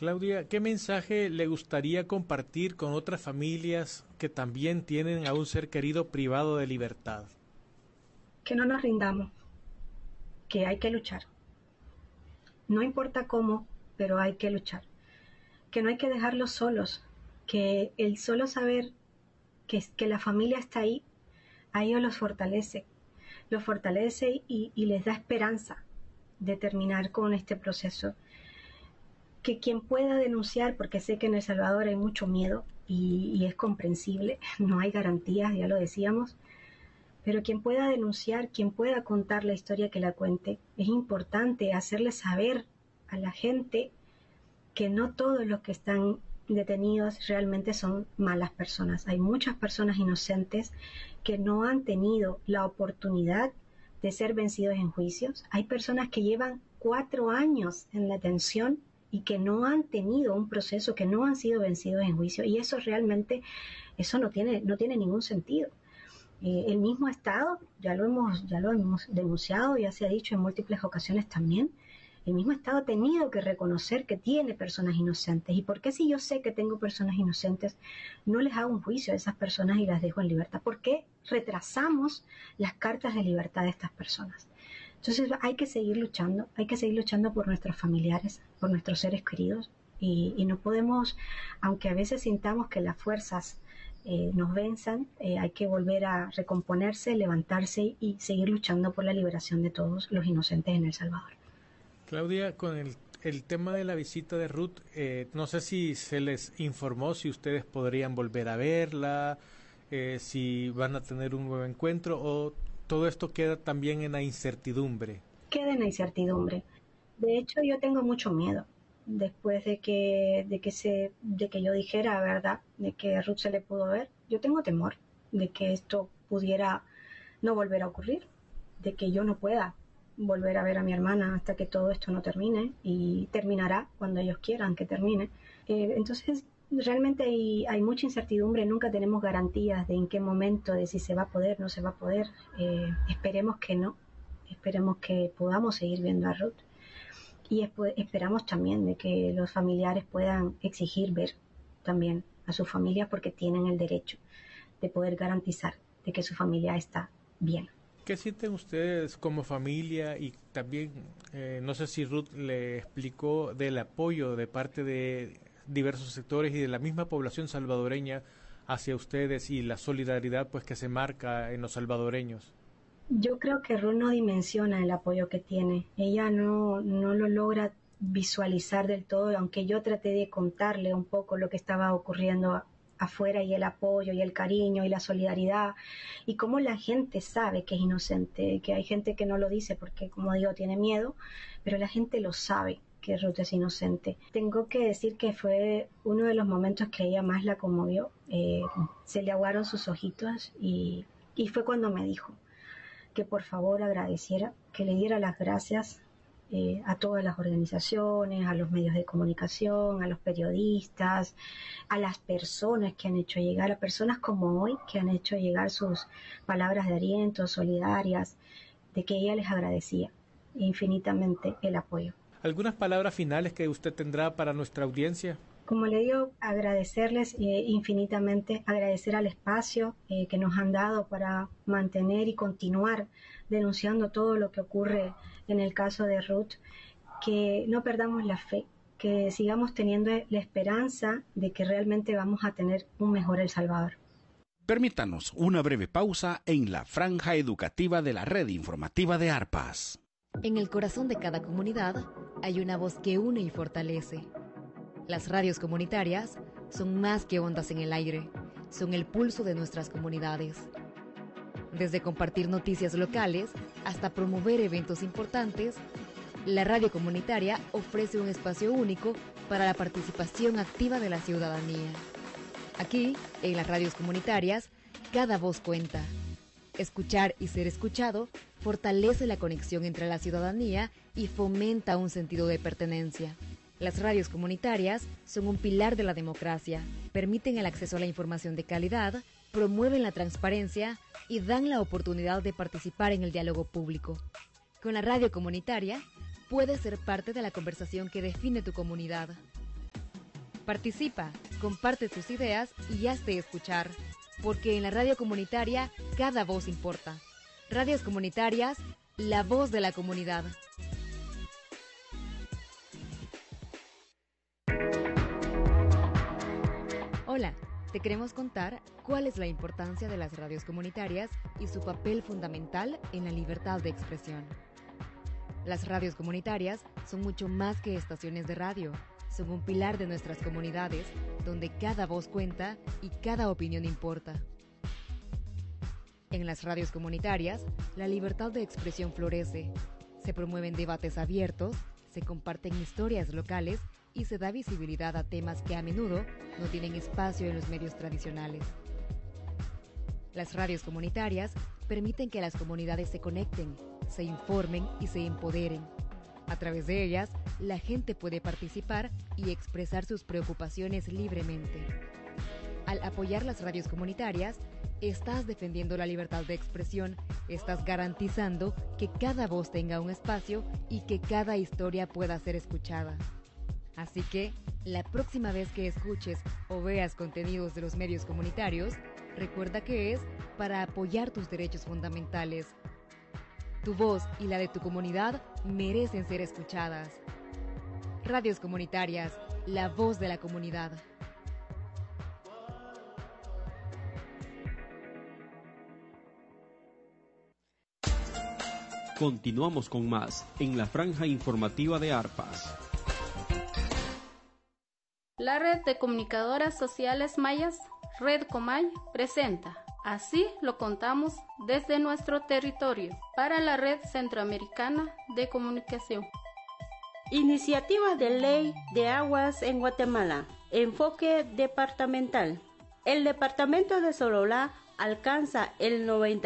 Claudia, ¿qué mensaje le gustaría compartir con otras familias que también tienen a un ser querido privado de libertad? Que no nos rindamos, que hay que luchar. No importa cómo, pero hay que luchar. Que no hay que dejarlos solos, que el solo saber que la familia está ahí, a ellos los fortalece y les da esperanza de terminar con este proceso. Que quien pueda denunciar, porque sé que en El Salvador hay mucho miedo y es comprensible, no hay garantías, ya lo decíamos, pero quien pueda denunciar, quien pueda contar la historia que la cuente, es importante hacerle saber a la gente que no todos los que están detenidos realmente son malas personas. Hay muchas personas inocentes que no han tenido la oportunidad de ser vencidos en juicios. Hay personas que llevan 4 años en la detención y que no han tenido un proceso, que no han sido vencidos en juicio, y eso realmente, eso no tiene ningún sentido. El mismo Estado, ya lo hemos denunciado, ya se ha dicho en múltiples ocasiones también, el mismo Estado ha tenido que reconocer que tiene personas inocentes. ¿Y por qué, si yo sé que tengo personas inocentes, no les hago un juicio a esas personas y las dejo en libertad? ¿Por qué retrasamos las cartas de libertad de estas personas? Entonces hay que seguir luchando por nuestros familiares, por nuestros seres queridos, y no podemos, aunque a veces sintamos que las fuerzas nos venzan, hay que volver a recomponerse, levantarse y seguir luchando por la liberación de todos los inocentes en El Salvador. Claudia, con el tema de la visita de Ruth, no sé si se les informó si ustedes podrían volver a verla, si van a tener un nuevo encuentro, o todo esto queda también en la incertidumbre. Queda en la incertidumbre. De hecho, yo tengo mucho miedo después de que yo dijera, ¿verdad?, de que Ruth se le pudo ver. Yo tengo temor de que esto pudiera no volver a ocurrir, de que yo no pueda volver a ver a mi hermana hasta que todo esto no termine, y terminará cuando ellos quieran que termine. Entonces, realmente hay mucha incertidumbre, nunca tenemos garantías de en qué momento, de si se va a poder, no se va a poder. Esperemos que no, esperemos que podamos seguir viendo a Ruth, y esperamos también de que los familiares puedan exigir ver también a su familia, porque tienen el derecho de poder garantizar de que su familia está bien. ¿Qué sienten ustedes como familia? Y también, no sé si Ruth le explicó del apoyo de parte de diversos sectores y de la misma población salvadoreña hacia ustedes, y la solidaridad pues que se marca en los salvadoreños. Yo creo que Ruth no dimensiona el apoyo que tiene. Ella no lo logra visualizar del todo, aunque yo traté de contarle un poco lo que estaba ocurriendo afuera, y el apoyo y el cariño y la solidaridad, y cómo la gente sabe que es inocente, que hay gente que no lo dice porque, como digo, tiene miedo, pero la gente lo sabe que Ruth es inocente. Tengo que decir que fue uno de los momentos que ella más la conmovió. Se le aguaron sus ojitos, y fue cuando me dijo que por favor agradeciera, que le diera las gracias a todas las organizaciones, a los medios de comunicación, a los periodistas, a las personas que han hecho llegar, a personas como hoy, que han hecho llegar sus palabras de aliento, solidarias, de que ella les agradecía infinitamente el apoyo. ¿Algunas palabras finales que usted tendrá para nuestra audiencia? Como le digo, agradecerles infinitamente, agradecer al espacio que nos han dado para mantener y continuar denunciando todo lo que ocurre en el caso de Ruth, que no perdamos la fe, que sigamos teniendo la esperanza de que realmente vamos a tener un mejor El Salvador. Permítanos una breve pausa en la franja educativa de la red informativa de Arpas. En el corazón de cada comunidad hay una voz que une y fortalece. Las radios comunitarias son más que ondas en el aire, son el pulso de nuestras comunidades. Desde compartir noticias locales hasta promover eventos importantes, la radio comunitaria ofrece un espacio único para la participación activa de la ciudadanía. Aquí, en las radios comunitarias, cada voz cuenta. Escuchar y ser escuchado fortalece la conexión entre la ciudadanía y fomenta un sentido de pertenencia. Las radios comunitarias son un pilar de la democracia, permiten el acceso a la información de calidad, promueven la transparencia y dan la oportunidad de participar en el diálogo público. Con la radio comunitaria, puedes ser parte de la conversación que define tu comunidad. Participa, comparte tus ideas y hazte escuchar, porque en la radio comunitaria cada voz importa. Radios comunitarias, la voz de la comunidad. Hola, te queremos contar cuál es la importancia de las radios comunitarias y su papel fundamental en la libertad de expresión. Las radios comunitarias son mucho más que estaciones de radio. Son un pilar de nuestras comunidades, donde cada voz cuenta y cada opinión importa. En las radios comunitarias, la libertad de expresión florece. Se promueven debates abiertos, se comparten historias locales y se da visibilidad a temas que a menudo no tienen espacio en los medios tradicionales. Las radios comunitarias permiten que las comunidades se conecten, se informen y se empoderen. A través de ellas, la gente puede participar y expresar sus preocupaciones libremente. Al apoyar las radios comunitarias, estás defendiendo la libertad de expresión, estás garantizando que cada voz tenga un espacio y que cada historia pueda ser escuchada. Así que, la próxima vez que escuches o veas contenidos de los medios comunitarios, recuerda que es para apoyar tus derechos fundamentales. Tu voz y la de tu comunidad merecen ser escuchadas. Radios comunitarias, la voz de la comunidad. Continuamos con más en la franja informativa de Arpas. La Red de Comunicadoras Sociales Mayas, Red Comay, presenta Así lo contamos desde nuestro territorio para la Red Centroamericana de Comunicación. Iniciativa de Ley de Aguas en Guatemala. Enfoque departamental. El departamento de Sololá alcanza el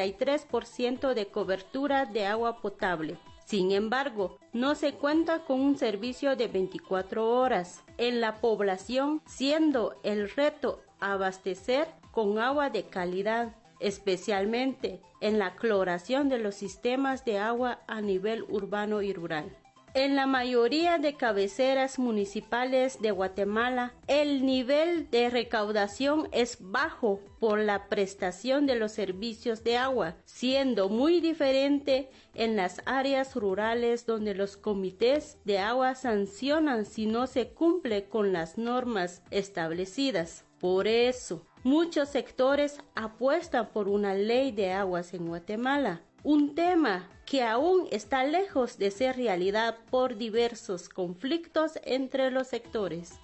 93% de cobertura de agua potable. Sin embargo, no se cuenta con un servicio de 24 horas en la población, siendo el reto abastecer con agua de calidad, especialmente en la cloración de los sistemas de agua a nivel urbano y rural. En la mayoría de cabeceras municipales de Guatemala, el nivel de recaudación es bajo por la prestación de los servicios de agua, siendo muy diferente en las áreas rurales donde los comités de agua sancionan si no se cumple con las normas establecidas. Por eso, muchos sectores apuestan por una ley de aguas en Guatemala, un tema que aún está lejos de ser realidad por diversos conflictos entre los sectores.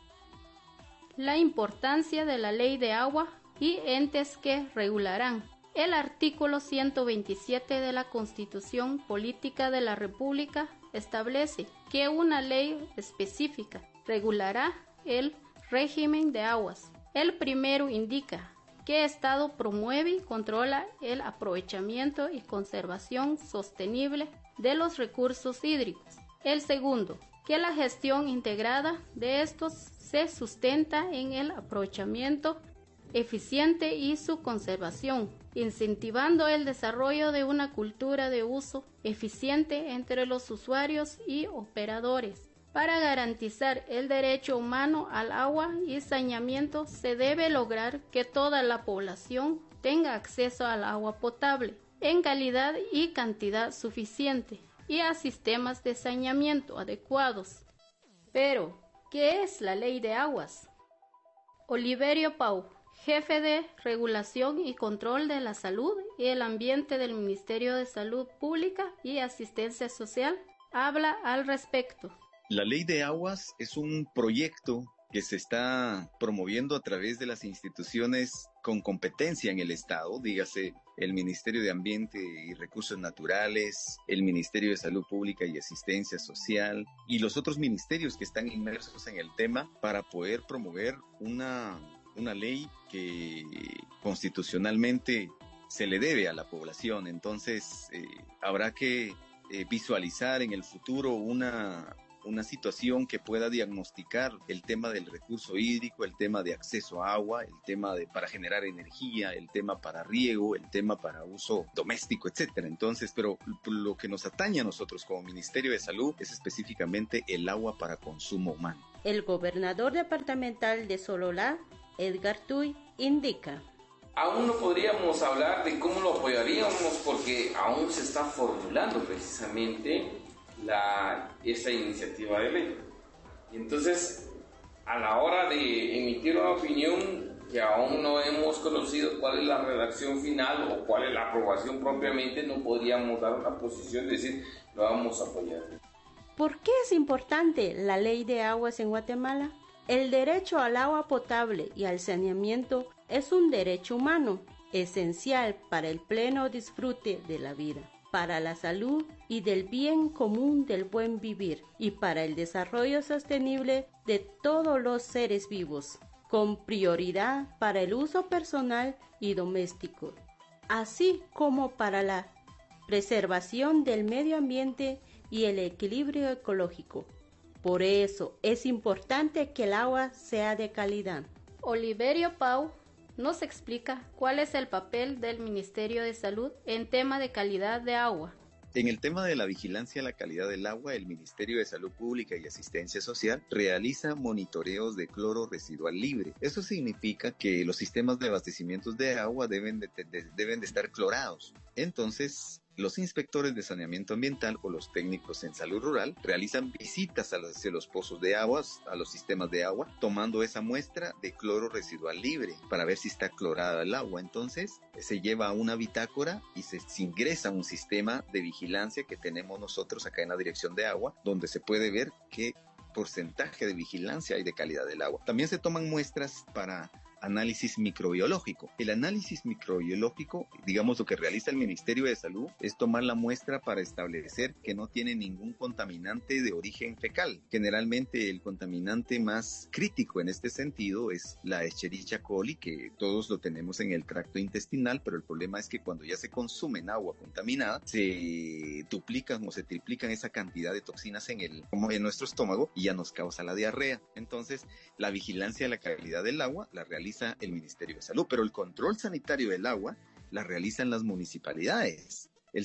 La importancia de la ley de agua y entes que regularán. El artículo 127 de la Constitución Política de la República establece que una ley específica regulará el régimen de aguas. El primero indica que Estado promueve y controla el aprovechamiento y conservación sostenible de los recursos hídricos. El segundo, que la gestión integrada de estos se sustenta en el aprovechamiento eficiente y su conservación, incentivando el desarrollo de una cultura de uso eficiente entre los usuarios y operadores. Para garantizar el derecho humano al agua y saneamiento, se debe lograr que toda la población tenga acceso al agua potable en calidad y cantidad suficiente y a sistemas de saneamiento adecuados. Pero, ¿qué es la Ley de Aguas? Oliverio Pau, jefe de Regulación y Control de la Salud y el Ambiente del Ministerio de Salud Pública y Asistencia Social, habla al respecto. La Ley de Aguas es un proyecto que se está promoviendo a través de las instituciones con competencia en el Estado, dígase el Ministerio de Ambiente y Recursos Naturales, el Ministerio de Salud Pública y Asistencia Social y los otros ministerios que están inmersos en el tema para poder promover una ley que constitucionalmente se le debe a la población. Entonces, habrá que visualizar en el futuro una situación que pueda diagnosticar el tema del recurso hídrico, el tema de acceso a agua, el tema para generar energía, el tema para riego, el tema para uso doméstico, etcétera. Entonces, pero lo que nos atañe a nosotros como Ministerio de Salud es específicamente el agua para consumo humano. El gobernador departamental de Sololá, Edgar Tuy, indica: aún no podríamos hablar de cómo lo apoyaríamos porque aún se está formulando precisamente esta iniciativa de ley. Entonces, a la hora de emitir una opinión, que aún no hemos conocido cuál es la redacción final o cuál es la aprobación propiamente, no podríamos dar una posición de decir lo vamos a apoyar. ¿Por qué es importante la ley de aguas en Guatemala? El derecho al agua potable y al saneamiento es un derecho humano, esencial para el pleno disfrute de la vida, para la salud y del bien común del buen vivir y para el desarrollo sostenible de todos los seres vivos, con prioridad para el uso personal y doméstico, así como para la preservación del medio ambiente y el equilibrio ecológico. Por eso es importante que el agua sea de calidad. Oliverio Pau nos explica cuál es el papel del Ministerio de Salud en tema de calidad de agua. En el tema de la vigilancia de la calidad del agua, el Ministerio de Salud Pública y Asistencia Social realiza monitoreos de cloro residual libre. Eso significa que los sistemas de abastecimientos de agua deben de estar clorados. Entonces, los inspectores de saneamiento ambiental o los técnicos en salud rural realizan visitas hacia los pozos de agua, a los sistemas de agua, tomando esa muestra de cloro residual libre para ver si está clorada el agua. Entonces, se lleva a una bitácora y se ingresa a un sistema de vigilancia que tenemos nosotros acá en la Dirección de Agua, donde se puede ver qué porcentaje de vigilancia hay de calidad del agua. También se toman muestras para análisis microbiológico. El análisis microbiológico, digamos, lo que realiza el Ministerio de Salud es tomar la muestra para establecer que no tiene ningún contaminante de origen fecal. Generalmente el contaminante más crítico en este sentido es la Escherichia coli, que todos lo tenemos en el tracto intestinal, pero el problema es que cuando ya se consume en agua contaminada, se duplican o se triplican esa cantidad de toxinas en nuestro estómago y ya nos causa la diarrea. Entonces, la vigilancia de la calidad del agua la realiza el Ministerio de Salud, pero el control sanitario del agua la realizan las municipalidades. El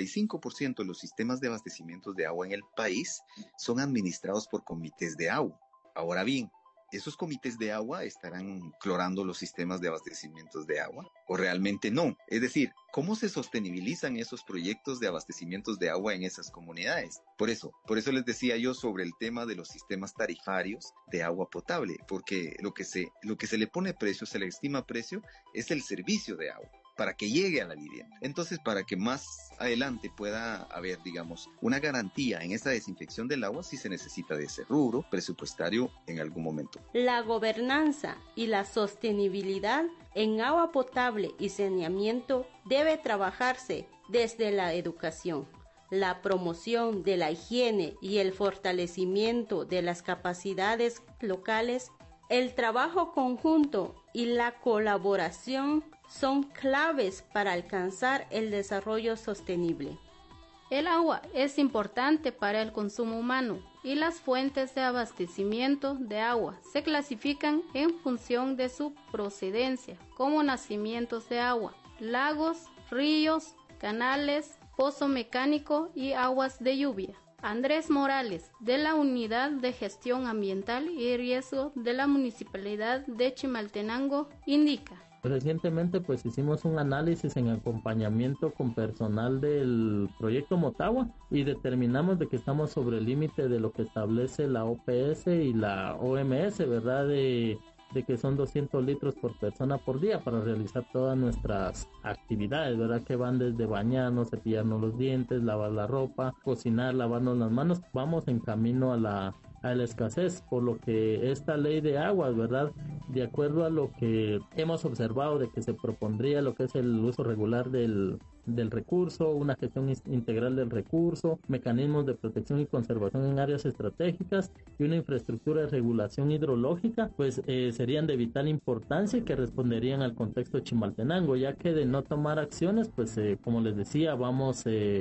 75% de los sistemas de abastecimientos de agua en el país son administrados por comités de agua. Ahora bien, ¿esos comités de agua estarán clorando los sistemas de abastecimientos de agua? ¿O realmente no? Es decir, ¿cómo se sostenibilizan esos proyectos de abastecimientos de agua en esas comunidades? Por eso les decía yo sobre el tema de los sistemas tarifarios de agua potable, porque lo que se le pone precio, se le estima precio, es el servicio de agua, para que llegue a la vivienda. Entonces, para que más adelante pueda haber, digamos, una garantía en esa desinfección del agua, sí se necesita de ese rubro presupuestario en algún momento. La gobernanza y la sostenibilidad en agua potable y saneamiento debe trabajarse desde la educación, la promoción de la higiene y el fortalecimiento de las capacidades locales. El trabajo conjunto y la colaboración son claves para alcanzar el desarrollo sostenible. El agua es importante para el consumo humano y las fuentes de abastecimiento de agua se clasifican en función de su procedencia, como nacimientos de agua, lagos, ríos, canales, pozo mecánico y aguas de lluvia. Andrés Morales, de la Unidad de Gestión Ambiental y Riesgo de la Municipalidad de Chimaltenango, indica: recientemente pues hicimos un análisis en acompañamiento con personal del proyecto Motagua y determinamos de que estamos sobre el límite de lo que establece la OPS y la OMS, ¿verdad? De que son 200 litros por persona por día para realizar todas nuestras actividades, ¿verdad? Que van desde bañarnos, cepillarnos los dientes, lavar la ropa, cocinar, lavarnos las manos. Vamos en camino a la escasez, por lo que esta ley de aguas, ¿verdad? De acuerdo a lo que hemos observado de que se propondría lo que es el uso regular del recurso, una gestión integral del recurso, mecanismos de protección y conservación en áreas estratégicas y una infraestructura de regulación hidrológica, pues serían de vital importancia y que responderían al contexto de Chimaltenango, ya que de no tomar acciones, pues como les decía, vamos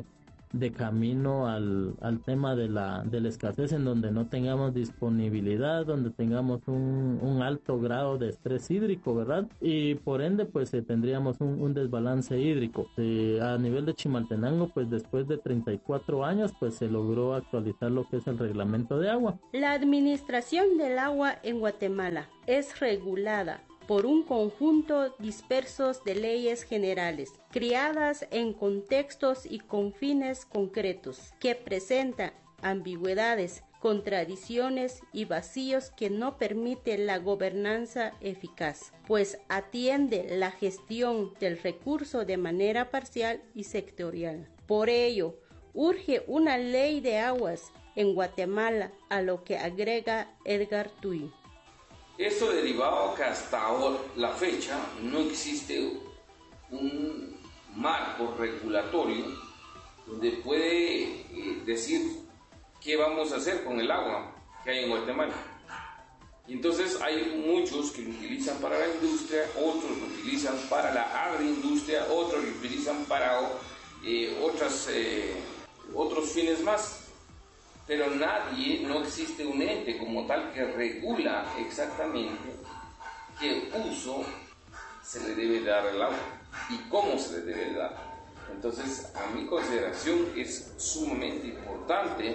de camino al tema de la escasez, en donde no tengamos disponibilidad, donde tengamos un alto grado de estrés hídrico, ¿verdad? Y por ende pues tendríamos un desbalance hídrico. A nivel de Chimaltenango, pues después de 34 años pues se logró actualizar lo que es el reglamento de agua. La administración del agua en Guatemala es regulada por un conjunto dispersos de leyes generales, criadas en contextos y con fines concretos, que presentan ambigüedades, contradicciones y vacíos que no permiten la gobernanza eficaz, pues atiende la gestión del recurso de manera parcial y sectorial. Por ello, urge una ley de aguas en Guatemala, a lo que agrega Edgar Tuy. Esto derivado que hasta la fecha no existe un marco regulatorio donde puede decir qué vamos a hacer con el agua que hay en Guatemala. Entonces hay muchos que lo utilizan para la industria, otros lo utilizan para la agroindustria, otros lo utilizan para otros fines más. Pero no existe un ente como tal que regula exactamente qué uso se le debe dar al agua y cómo se le debe dar. Entonces, a mi consideración es sumamente importante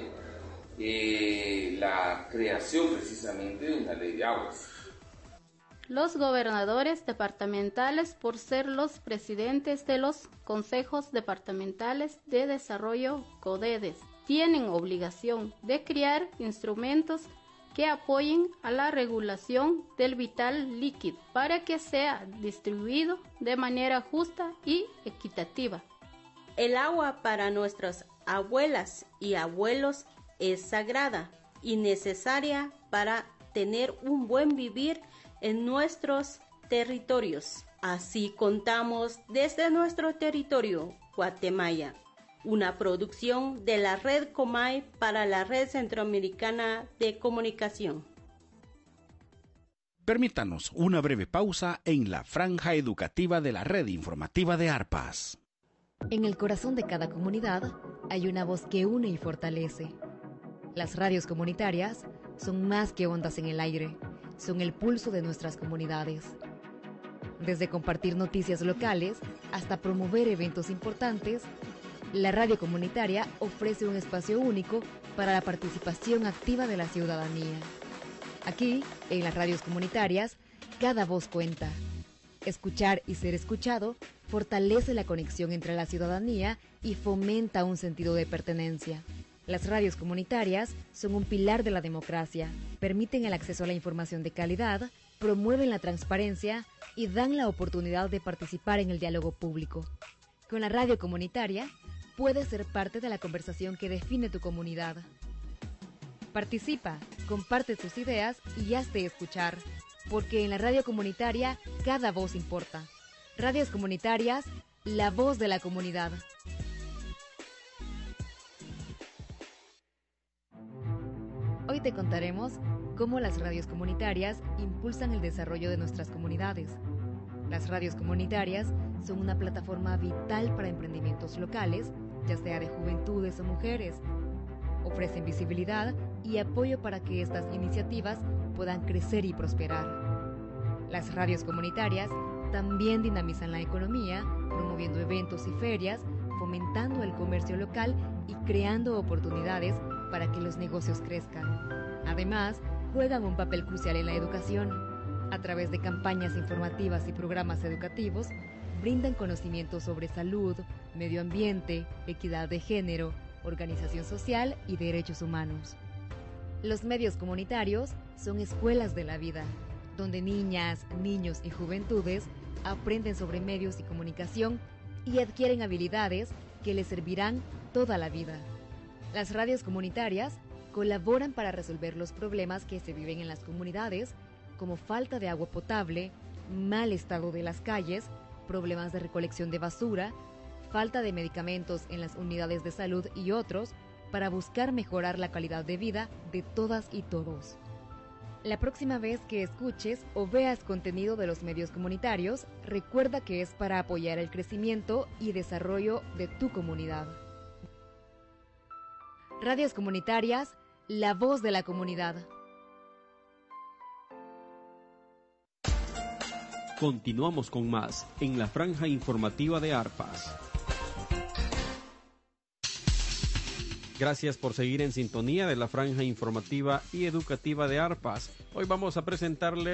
la creación precisamente de una ley de aguas. Los gobernadores departamentales, por ser los presidentes de los consejos departamentales de desarrollo CODEDES, tienen obligación de crear instrumentos que apoyen a la regulación del vital líquido para que sea distribuido de manera justa y equitativa. El agua para nuestras abuelas y abuelos es sagrada y necesaria para tener un buen vivir en nuestros territorios. Así contamos desde nuestro territorio, Guatemala. Una producción de la Red Comay para la Red Centroamericana de Comunicación. Permítanos una breve pausa en la franja educativa de la Red Informativa de Arpas. En el corazón de cada comunidad hay una voz que une y fortalece. Las radios comunitarias son más que ondas en el aire, son el pulso de nuestras comunidades. Desde compartir noticias locales hasta promover eventos importantes, la radio comunitaria ofrece un espacio único para la participación activa de la ciudadanía. Aquí, en las radios comunitarias, cada voz cuenta. Escuchar y ser escuchado fortalece la conexión entre la ciudadanía y fomenta un sentido de pertenencia. Las radios comunitarias son un pilar de la democracia, permiten el acceso a la información de calidad, promueven la transparencia y dan la oportunidad de participar en el diálogo público. Con la radio comunitaria, puedes ser parte de la conversación que define tu comunidad. Participa, comparte tus ideas y hazte escuchar, porque en la radio comunitaria cada voz importa. Radios comunitarias, la voz de la comunidad. Hoy te contaremos cómo las radios comunitarias impulsan el desarrollo de nuestras comunidades. Las radios comunitarias son una plataforma vital para emprendimientos locales, ya sea de juventudes o mujeres. Ofrecen visibilidad y apoyo para que estas iniciativas puedan crecer y prosperar. Las radios comunitarias también dinamizan la economía, promoviendo eventos y ferias, fomentando el comercio local y creando oportunidades para que los negocios crezcan. Además, juegan un papel crucial en la educación. A través de campañas informativas y programas educativos, brindan conocimientos sobre salud, medio ambiente, equidad de género, organización social y derechos humanos. Los medios comunitarios son escuelas de la vida, donde niñas, niños y juventudes aprenden sobre medios y comunicación y adquieren habilidades que les servirán toda la vida. Las radios comunitarias colaboran para resolver los problemas que se viven en las comunidades, como falta de agua potable, mal estado de las calles, problemas de recolección de basura, falta de medicamentos en las unidades de salud y otros, para buscar mejorar la calidad de vida de todas y todos. La próxima vez que escuches o veas contenido de los medios comunitarios, recuerda que es para apoyar el crecimiento y desarrollo de tu comunidad. Radios Comunitarias, la voz de la comunidad. Continuamos con más en la franja informativa de Arpas. Gracias por seguir en sintonía de la franja informativa y educativa de Arpas. Hoy vamos a presentarles